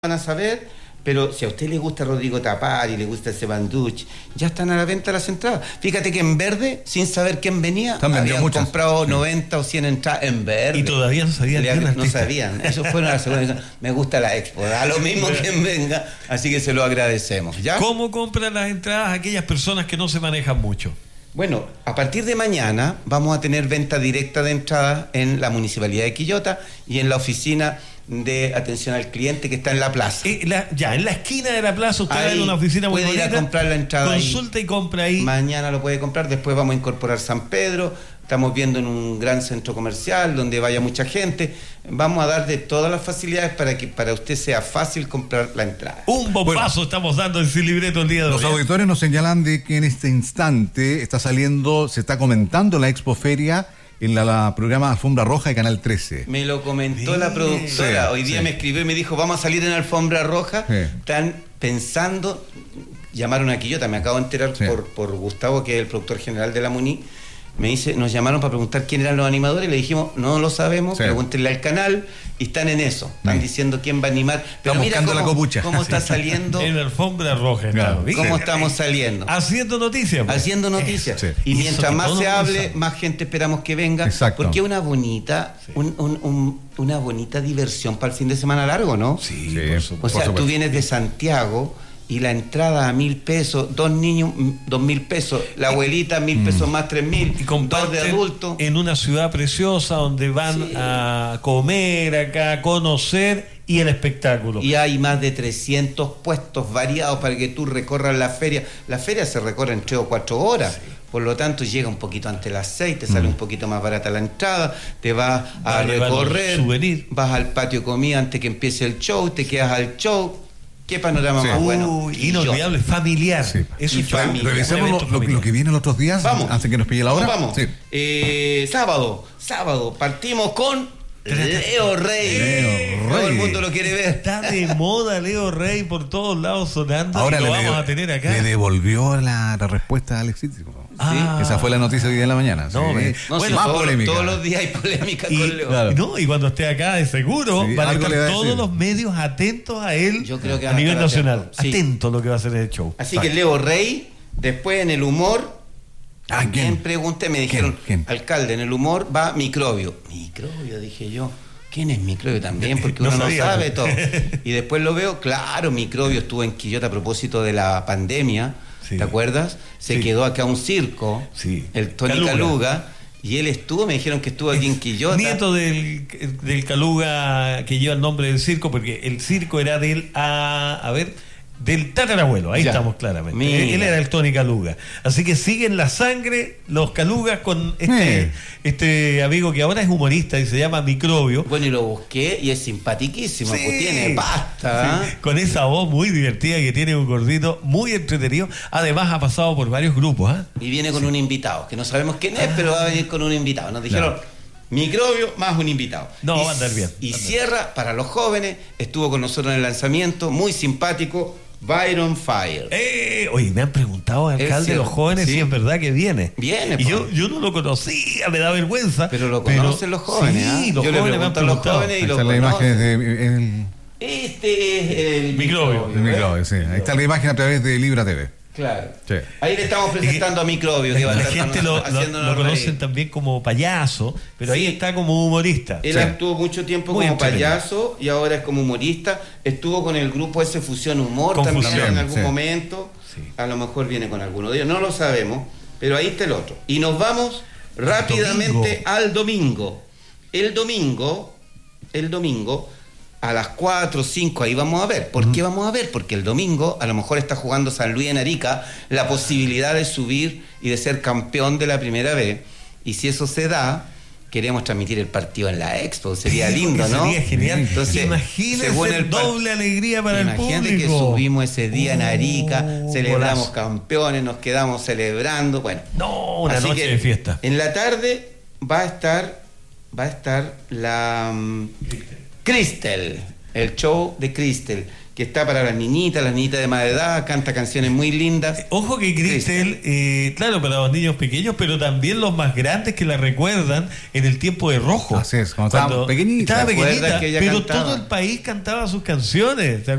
van a saber, pero si a usted le gusta Rodrigo Tapari, le gusta ese Banduch, ya están a la venta las entradas. Fíjate que en verde, sin saber quién venía, habían comprado 90 o 100 entradas en verde. Y todavía no sabían. No sabían. Eso fue una segunda. Me gusta la expo, da lo mismo quien venga, así que se lo agradecemos. ¿Ya? ¿Cómo compran las entradas aquellas personas que no se manejan mucho? Bueno, a partir de mañana vamos a tener venta directa de entradas en la Municipalidad de Quillota y en la oficina de atención al cliente que está en la plaza. En la esquina de la plaza usted va a una oficina muy bonita, puede ir a comprar la entrada consulta ahí. Y compra ahí. Mañana lo puede comprar, después vamos a incorporar San Pedro, estamos viendo en un gran centro comercial donde vaya mucha gente, vamos a dar de todas las facilidades para que para usted sea fácil comprar la entrada. Un bombazo estamos dando en Sin Libreto el día de hoy. Los auditores nos señalan de que en este instante se está comentando la Expoferia en la programa Alfombra Roja de Canal 13. Me lo comentó la productora. Hoy día me escribió y me dijo, vamos a salir en Alfombra Roja. Están pensando, llamaron a Quillota, me acabo de enterar por Gustavo, que es el productor general de la MUNI. Me dice, nos llamaron para preguntar quién eran los animadores y le dijimos, no lo sabemos, pregúntenle al canal, y están en eso, están diciendo quién va a animar. Pero están mira buscando la copucha. Cómo está saliendo. En Alfombra Roja, claro. ¿Cómo estamos saliendo? Haciendo noticias. Pues. Haciendo noticias. Sí. Y mientras más se hable, más gente esperamos que venga. Exacto. Porque es una bonita, una bonita diversión para el fin de semana largo, ¿no? Sí, por supuesto. O sea, tú vienes de Santiago y la entrada a 1.000 pesos, 2 niños, 2.000 pesos, la abuelita 1.000 pesos más 3.000, y comparten 2 de adultos. En una ciudad preciosa donde van a comer acá, a conocer y el espectáculo. Y hay más de 300 puestos variados para que tú recorras la feria. La feria se recorre en 3 o 4 horas. Sí. Por lo tanto, llega un poquito antes de las 6, te sale un poquito más barata la entrada, te vas a recorrer, vas al patio de comida antes que empiece el show, te quedas al show. Qué panorama más bueno. Inolvidable, familiar. Sí. Eso es familiar. Revisemos lo que viene los otros días. Vamos. Antes que nos pille la hora. Vamos. Sí. Sábado, partimos con Leo Rey. Todo el mundo lo quiere ver. Está de moda Leo Rey por todos lados sonando. Ahora y lo vamos a tener acá. Le devolvió la respuesta a Alexis. Esa fue la noticia de hoy en la mañana. Más polémica. Todos los días hay polémica con Leo. Claro. Y cuando esté acá, de seguro, van a estar todos los medios atentos a él. Yo creo que a nivel nacional. Atentos a lo que va a ser el show. Así que Leo Rey, después en el humor. ¿Quién pregunté? Me dijeron, alcalde, en el humor va Microbio. Microbio, dije yo. ¿Quién es Microbio también? Porque uno no sabe todo. Y después lo veo, claro, Microbio estuvo en Quillota a propósito de la pandemia. ¿Te acuerdas? Se quedó acá un circo, el Tony Caluga, y él estuvo, me dijeron que estuvo aquí en Quillota. Nieto del Caluga que lleva el nombre del circo, porque el circo era del del tatarabuelo, ahí estamos claramente. Mira. Él era el Tony Caluga. Así que siguen la sangre los Calugas con este amigo que ahora es humorista y se llama Microbio. Bueno, y lo busqué y es simpatiquísimo, pues tiene pasta. Con esa voz muy divertida que tiene un gordito muy entretenido. Además ha pasado por varios grupos. Y viene con un invitado, que no sabemos quién es, pero va a venir con un invitado. Nos dijeron... Microbio más un invitado. Va a andar bien. Y cierra para los jóvenes, estuvo con nosotros en el lanzamiento, muy simpático, Byron Fire. Oye, me han preguntado, alcalde, los jóvenes, si es verdad que viene. Viene. Y yo no lo conocía, me da vergüenza. Pero lo conocen los jóvenes. Sí, los jóvenes me han preguntado. Ahí está la imagen Este es el Microbio. Ahí está la imagen a través de Libra TV. Claro. Sí. Ahí le estamos presentando a Microbio. Que la gente lo conocen también como payaso, pero ahí está como humorista. Él estuvo mucho tiempo como payaso y ahora es como humorista. Estuvo con el grupo ese Fusión Humor también en algún momento. Sí. A lo mejor viene con alguno de ellos, no lo sabemos, pero ahí está el otro. Y nos vamos rápidamente al domingo. El domingo a las 4 o 5 ahí vamos a ver. ¿Por qué vamos a ver? Porque el domingo a lo mejor está jugando San Luis en Arica la posibilidad de subir y de ser campeón de la primera vez. Y si eso se da, queremos transmitir el partido en la Expo. Sería lindo, ¿no? Sería genial. Entonces, imagínense el doble alegría para el público. Imagínate que subimos ese día en Arica, celebramos campeones, nos quedamos celebrando. Bueno, una noche de fiesta. En la tarde va a estar la... Crystal, el show de Crystal, que está para las niñitas de más edad, canta canciones muy lindas. Ojo que Cristel, claro, para los niños pequeños, pero también los más grandes que la recuerdan en el tiempo de Rojo. Así es, cuando estaba pequeñita. Estaba pequeñita, que ella pero cantaba. todo el país cantaba sus canciones.